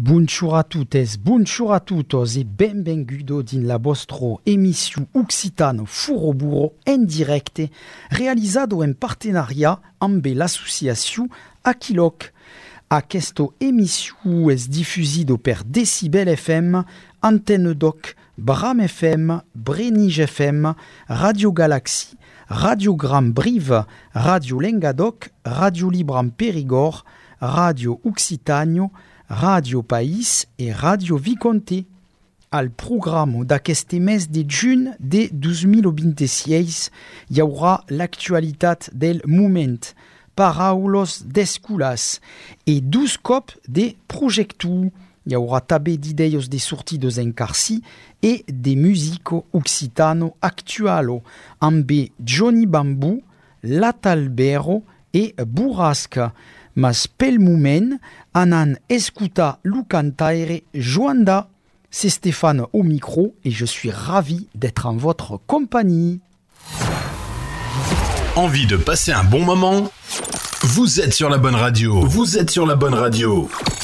Bonjour a tuttes, bonjour a tutos e benvengudo din la vostro emissio Occitano Furo Burro en directe, realizado en partenariat amb l'associació Aquiloc. Aquesto emissio es diffusido per Decibel FM, Antenne Doc, Bram FM, Brenige FM, Radio Galaxy, Radio Gram Brive, Radio Lengadoc, Radio Libram Périgord, Radio Occitano, Radio País e Radio Viconte. Al programa d'aqueste mes de juny de 2026 hi haurà l'actualitat del moment, paraules d'escolas e dos cops de projectu. Hi haurà també d'idees de sortides en carcí e de musico occitano actualo amb Johnny Bambú, Latalbero e Burrasca. Mas pel moment, anan escuta lu cantaire Joanda. C'est Stéphane au micro et je suis ravi d'être en votre compagnie. Envie de passer un bon moment ? Vous êtes sur la bonne radio. Vous êtes sur la bonne radio.